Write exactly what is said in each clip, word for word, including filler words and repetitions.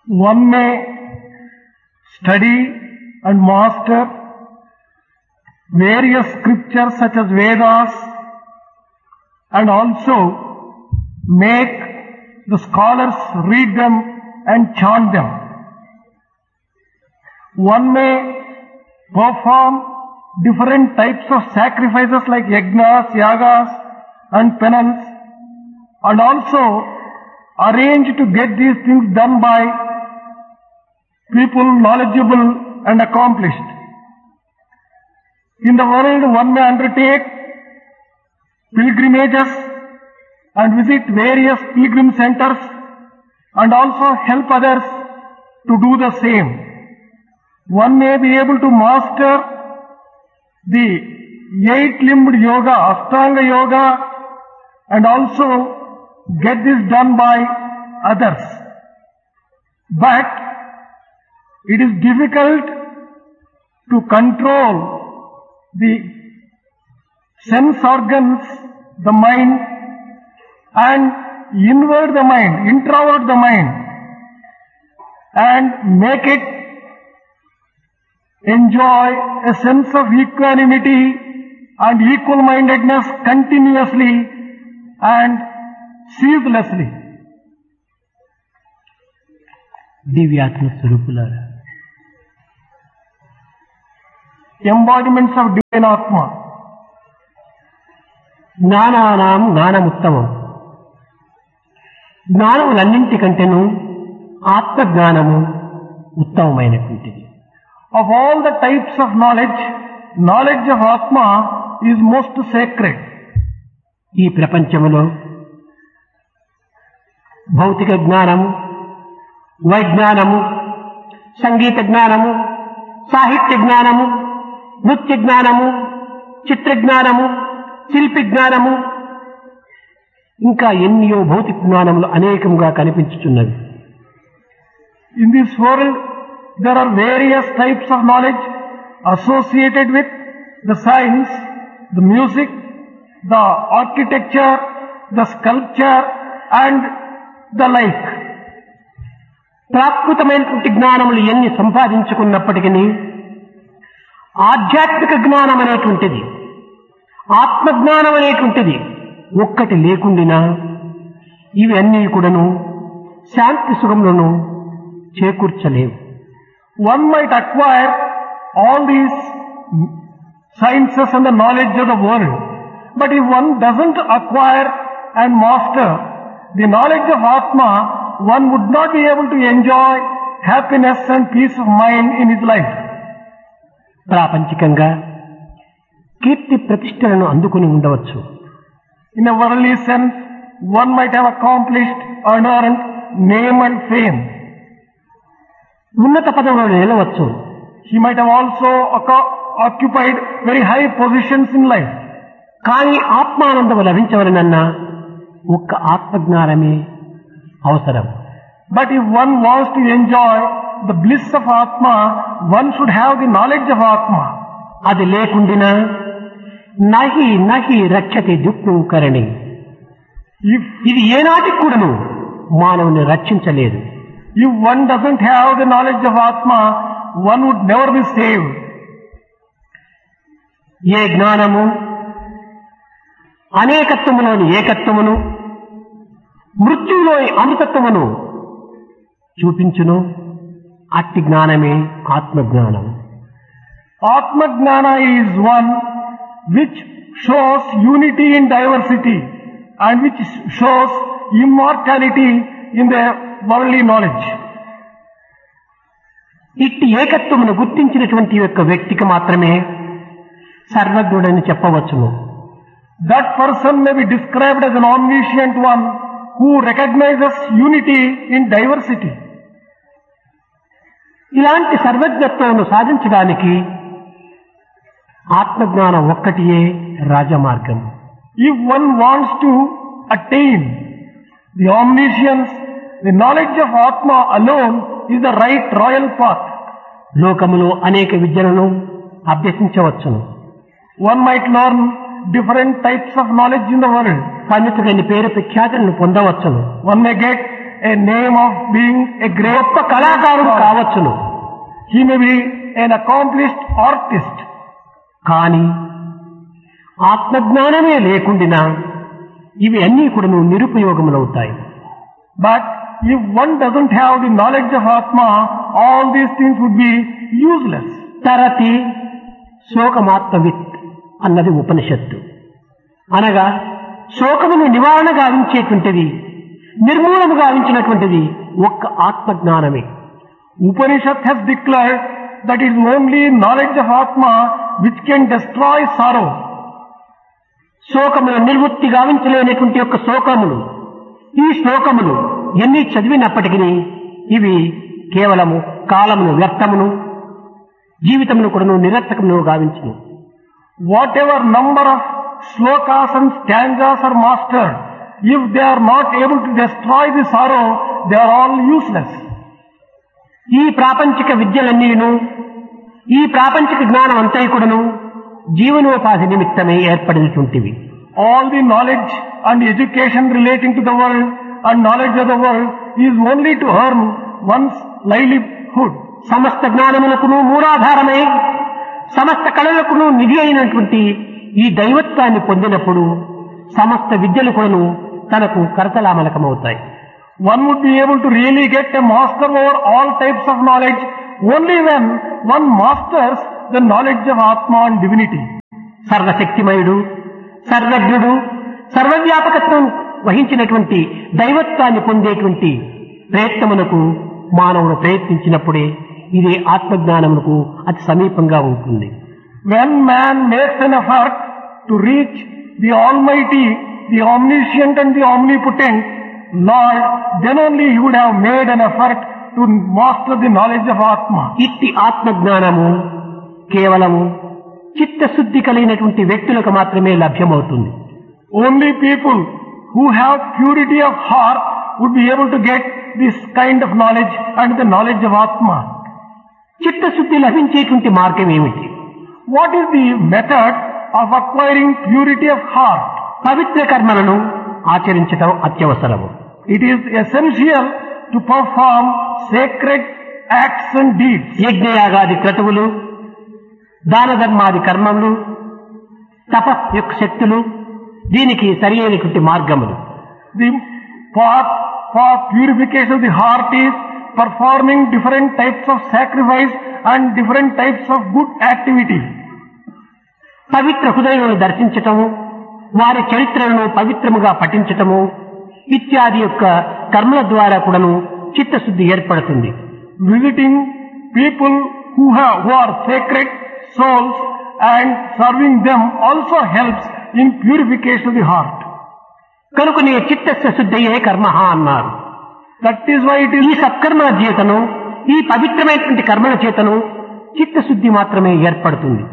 One may study and master various scriptures such as Vedas and also make the scholars read them and chant them. One may perform different types of sacrifices like yajnas, yagas and penance, and also arrange to get these things done by people knowledgeable and accomplished. In the world, one may undertake pilgrimages and visit various pilgrim centers and also help others to do the same. One may be able to master the eight-limbed yoga, Ashtanga yoga, and also get this done by others. But it is difficult to control the sense organs, the mind, and invert the mind, introvert the mind, and make it enjoy a sense of equanimity and equal-mindedness continuously and ceaselessly. దివ్యాత్మ స్వరూపులారా, embodiments of divine Atma. జ్ఞానానాం జ్ఞానముత్తమం. జ్ఞానములన్నింటికంటేను ఆత్మజ్ఞానము ఉత్తమమైనటువంటిది. Of all the types of knowledge, knowledge of Atma is most sacred. ఈ ప్రపంచములో భౌతిక జ్ఞానము, వైజ్ఞానము, సంగీత జ్ఞానము, సాహిత్య జ్ఞానము, నృత్య జ్ఞానము, చిత్ర జ్ఞానము, శిల్పి జ్ఞానము, ఇంకా ఎన్నో భౌతిక జ్ఞానములు అనేకంగా కనిపించుచున్నవి. In this world, there are various types of knowledge associated with the science, the music, the architecture, the sculpture and the like. ప్రాకృతమైనటువంటి జ్ఞానములు ఎన్ని సంపాదించుకున్నప్పటికీ ఆధ్యాత్మిక జ్ఞానం అనేటువంటిది, ఆత్మజ్ఞానం అనేటువంటిది ఒక్కటి లేకుండినా ఇవన్నీ కూడాను శాంతి సుఖములను చేకూర్చలేవు. One might acquire all these sciences and the knowledge of the world, but if one doesn't acquire and master the knowledge of Atma, one would not be able to enjoy happiness and peace of mind in his life. ప్రాపంచికంగా కీర్తి ప్రతిష్టలను అందుకుని ఉండవచ్చు. In a worldly sense, one might have accomplished and earned name and fame. ఉన్నత పదవులను నిలవచ్చు. He might have also occupied very high positions in life. కానీ ఆత్మానందము లభించవలనన్నా ఒక్క ఆత్మజ్ఞానమే అవసరం. But if one wants to enjoy the bliss of Atma, one should have the knowledge of Atma. అది లేకుండినా నహి నహి రక్షతి దుఃఖం కరణి. ఇది ఏనాటికి కూడాను మానవుని రక్షించలేదు. If one doesn't have the knowledge of Atma, one would never be saved. ఏ జ్ఞానము అనేకత్వములోని ఏకత్వమును, మృత్యువులోని అమృతత్వమును చూపించును, అట్టి జ్ఞానమే ఆత్మజ్ఞానం. Atma Jnana is one which shows unity in diversity and which shows immortality in the worldly knowledge. ఇట్టి ఏకత్వమును గుర్తించినటువంటి యొక్క వ్యక్తికి మాత్రమే సర్వజ్ఞుడని చెప్పవచ్చును. That person may be described as an omniscient one who recognizes unity in diversity. ఇలాంటి సర్వజ్ఞత్వమును సాధించడానికి ఆత్మజ్ఞానం ఒక్కటియే రాజమార్గం. If one wants to attain the omniscience, the knowledge of Atma alone is the right royal path. లోకములో అనేక విద్యలను అభ్యసించవచ్చును. One might learn different types of knowledge in the world. పండితుడని పేరు ప్రఖ్యాతులను పొందవచ్చును. One may get a name of being a great గొప్ప కళాకారుడు కావచ్చును. He may be an accomplished artist. కానీ ఆత్మజ్ఞానమే లేకుండా ఇవి అన్నీ కూడా నిరుపయోగములవుతాయి. But if one doesn't have the knowledge of Atma, all these things would be useless. తరతి శోకమాత్మవిత్ అన్నది ఉపనిషత్తు. అనగా శోకమును నివారణ గావించేటువంటిది, నిర్మూలన గావించినటువంటిది ఒక్క ఆత్మజ్ఞానమే. Upanishad has declared that it is only knowledge of Atma which can destroy sorrow. శోకమును నిర్వృత్తి గావించలేనటువంటి యొక్క శోకములు, ఈ శ్లోకములు ఎన్ని చదివినప్పటికీ ఇవి కేవలము కాలమును వ్యర్థమును, జీవితమును కూడా నిరర్థకమును గావించును. Whatever number of slokas and stanzas are mastered, if they are not able to destroy the sorrow, they are all useless. ఈ ప్రాపంచిక విద్యలన్నీను, ఈ ప్రాపంచిక జ్ఞానం అంతా కూడాను జీవనోపాధి నిమిత్తమే ఏర్పడినటువంటివి. All the knowledge and education relating to the world and knowledge of the world is only to earn one's livelihood. సమస్త జ్ఞానములకును మూలాధారమై సమస్త కళలకును నిధి అయినటువంటి ఈ దైవత్వాన్ని పొందినప్పుడు సమస్త విద్యలు కూడాను తనకు కరతలామలకమవుతాయి. One would be able to really get a master over all types of knowledge only when one masters the knowledge of Atma and divinity. సర్వశక్తిమయుడు, సర్వజ్ఞుడు, సర్వవ్యాపకత్వం వహించినటువంటి దైవత్వాన్ని పొందేటువంటి ప్రయత్నమునకు మానవుడు ప్రయత్నించినప్పుడే ఇది ఆత్మజ్ఞానమునకు అతి సమీపంగా ఉంటుంది. When man makes an effort to reach the Almighty, the Omniscient and the Omnipotent Lord, then only he would have made an effort to master the knowledge of Atma. ఇట్టి ఆత్మజ్ఞానము కేవలము చిత్తశుద్ధి కలిగినటువంటి వ్యక్తులకు మాత్రమే లభ్యమవుతుంది. Only people who have purity of heart would be able to get this kind of knowledge and the knowledge of Atma. చిత్తశుద్ధి లభించేటువంటి మార్గం ఏమిటి? What is the method of acquiring purity of heart? పవిత్ర కర్మలను ఆచరించడం అత్యవసరము. It is essential to perform sacred acts and deeds. యజ్ఞయాగాది క్రతువులు, దాన ధర్మాది కర్మములు, తప యొక్క శక్తులు దీనికి సరి అయినటువంటి మార్గములు. The path for purification of the heart is performing different types of sacrifice and different types of good activity. పవిత్ర హృదయాలను దర్శించటము, వారి చరిత్రలను పవిత్రముగా పఠించటము ఇత్యాది యొక్క కర్మల ద్వారా కూడాను చిత్తశుద్ధి ఏర్పడుతుంది. Visiting people who have who are sacred souls and serving them also helps in purification of the heart. కనుకనే చిత్తస్య శుద్ధయే కర్మః అన్నారు. That is why it is ఈ సత్కర్మల చేతను, ఈ పవిత్రమైనటువంటి కర్మల చేతను చిత్తశుద్ధి మాత్రమే ఏర్పడుతుంది.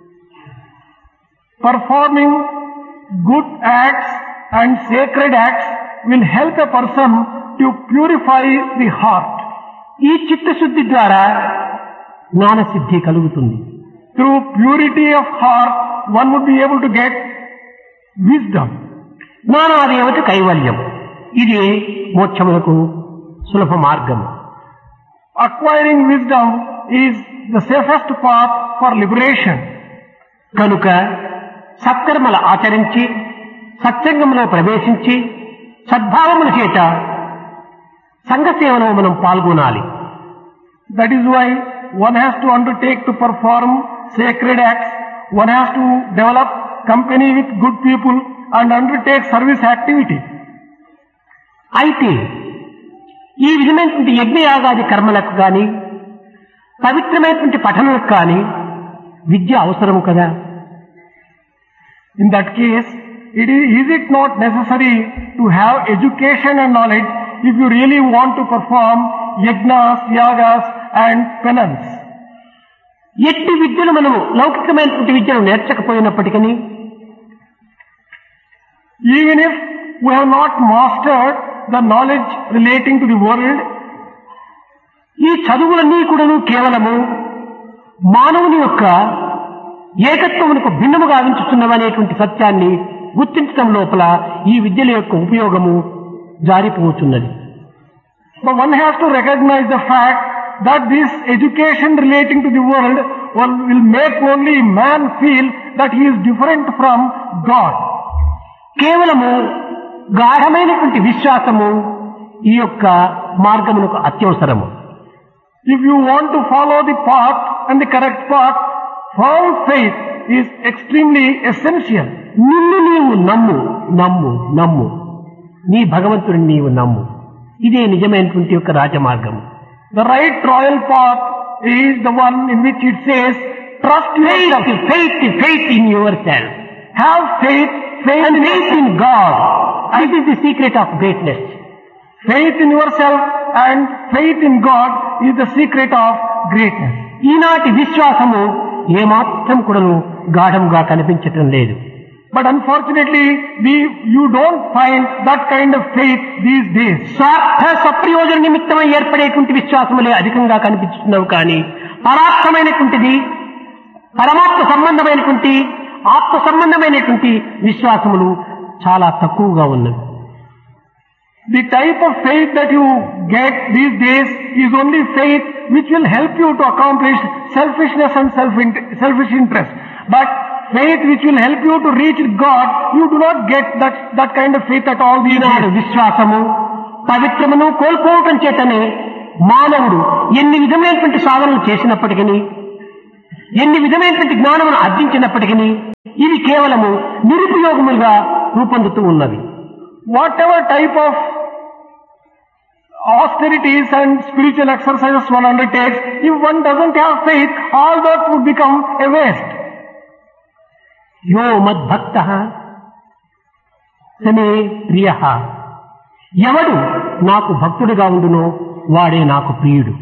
performing good acts and sacred acts will help a person to purify the heart. ఈ చిత్తశుద్ధి ద్వారా జ్ఞానసిద్ధి కలుగుతుంది. Through purity of heart, one would be able to get wisdom. జ్ఞానాదేవత కైవల్యం. ఇది మోక్షములకు సులభ మార్గము. Acquiring wisdom is the safest path for liberation. కనుక సత్కర్మలు ఆచరించి సత్సంగంలో ప్రవేశించి సద్భావముల చేత సంఘ సేవలో మనం పాల్గొనాలి. That is why one has to undertake to perform sacred acts, one has to develop company with good people and undertake service activity. అయితే ఈ విధమైనటువంటి యజ్ఞయాగాది కర్మలకు కానీ పవిత్రమైనటువంటి పఠనలకు కానీ విద్య అవసరము కదా. In that case, it is, is it not necessary to have education and knowledge if you really want to perform yajnas, yagas and penance? ఎట్టి విద్యను మనము లౌకికమైనటువంటి విద్యను నేర్చకపోయినప్పటికీ even if we have not mastered the knowledge relating to the world, ఈ చదువులన్నీ కూడాను కేవలము మానవుని యొక్క ఏకత్వమునకు భిన్నముగా గావించుతున్నవనేటువంటి సత్యాన్ని గుర్తించడం లోపల ఈ విద్యల యొక్క ఉపయోగము జారిపోతున్నది. But one has to recognize the fact that this education relating to the world will, will make only man feel that he is different from God. కేవలము గాఢమైనటువంటి విశ్వాసము ఈ యొక్క మార్గమునకు అత్యవసరము. If you want to follow the path and the correct path, firm faith is extremely essential. నిన్ను నీవు నమ్ము నమ్ము నమ్ము నీ భగవంతుడిని నీవు నమ్ము. ఇదే నిజమైనటువంటి యొక్క రాజమార్గం. The right royal path is the one in which it says, trust yourself. Faith, faith, faith in yourself. Have faith, faith And in faith yourself. in God. This is the secret of greatness. Faith in yourself and faith in God is the secret of greatness. ఈనాటి విశ్వాసము ఏమాత్రం కూడాను గాఢంగా కనిపించటం లేదు. But unfortunately, we, you don't find that kind of faith these days. స్వార్థ స్వప్రయోజన నిమిత్తమై ఏర్పడేటువంటి విశ్వాసములే అధికంగా కనిపిస్తున్నావు కానీ పరాత్మమైనటువంటిది పరమాత్మ సంబంధమైనటువంటి ఆత్మ సంబంధమైనటువంటి విశ్వాసములు చాలా తక్కువగా ఉన్నవి. The type of faith that you get these days is only faith which will help you to accomplish selfishness and self selfish interest. But faith which will help you to reach God, you do not get that, that kind of faith at all these Eenadu days. విశ్వాసము పవిత్రమును కోల్పోవటం చేతనే మానవుడు ఎన్ని విధమైనటువంటి సాధనలు చేసినప్పటికీ ఎన్ని విధమైనటువంటి జ్ఞానమును ఆర్జించినప్పటికీ ఇవి కేవలము నిరుపయోగములుగా రూపొందుతూ ఉన్నవి. Whatever type of austerities and spiritual exercises one undertakes, if one doesn't have faith, all that would become a waste. యో మద్భక్త సమే ప్రియ. ఎవడు నాకు భక్తుడిగా ఉండునో వాడే నాకు ప్రియుడు.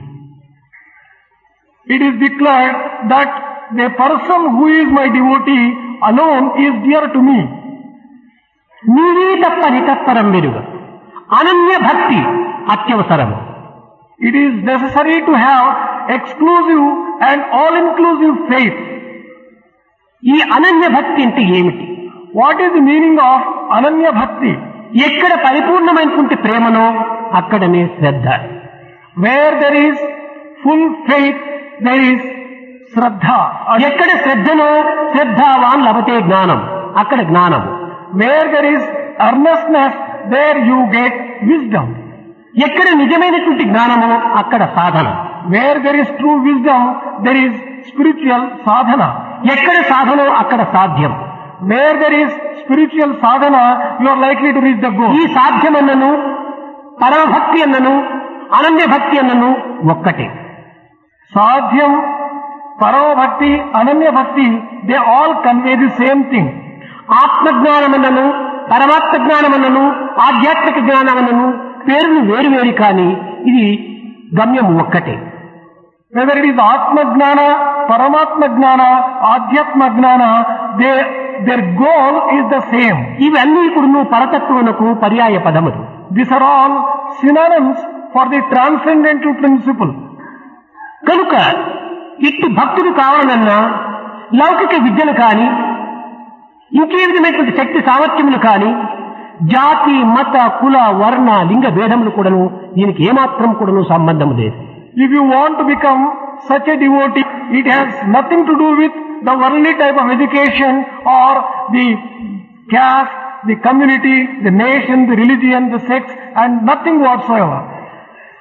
It is declared that the person who is my devotee alone is dear to me. నీవే తప్ప నితత్పరం వెరుగ. అనన్య భక్తి అత్యవసరము. It is necessary to have exclusive and all-inclusive faith. ఈ అనన్య భక్తి అంటే ఏమిటి? What is the meaning of Ananya Bhakti? ఎక్కడ పరిపూర్ణమైనటువంటి ప్రేమనో అక్కడనే శ్రద్ధ. Where there is full faith, there is Shraddha. ఎక్కడ శ్రద్ధనో శ్రద్ధావాన్ లభతే జ్ఞానం, అక్కడ జ్ఞానం. Where there is earnestness, there you get wisdom. ఎక్కడ నిజమైనటువంటి జ్ఞానమో అక్కడ సాధన. Where there is true wisdom, there is spiritual sadhana. ఎక్కడ సాధనో అక్కడ సాధ్యం. Where there is spiritual sadhana, you are likely to reach the goal. ఈ సాధ్యమన్నను పరమభక్తి అన్నను అనన్య భక్తి అన్నను ఒక్కటే. Sadhyam, Paramabhakti, Ananya Bhakti, they all convey the same thing. ఆత్మజ్ఞానమన్నను పరమాత్మ జ్ఞానమన్నను ఆధ్యాత్మిక జ్ఞానమన్నను పేరును వేరువేరు కానీ ఇది గమ్యం ఒక్కటే. Whether it is Atma Gnana, Paramatma Gnana, Adhyatma Gnana, they, their goal is the same. ఇవన్నీ కూడా పరతత్వమునకు పర్యాయ పదములు. These are all synonyms for the transcendental principle. కనుక ఇట్టి భక్తుడు కావాలన్నా లౌకిక విద్యలు కానీ ఇంకే విధమైనటువంటి శక్తి సామర్థ్యములు కానీ జాతి మత కుల వర్ణ లింగ భేదములు కూడాను దీనికి ఏమాత్రం కూడాను సంబంధం లేదు. If you want to become such a devotee, it has nothing to do with the worldly type of education or the caste, the community, the nation, the religion, the sex, and nothing whatsoever.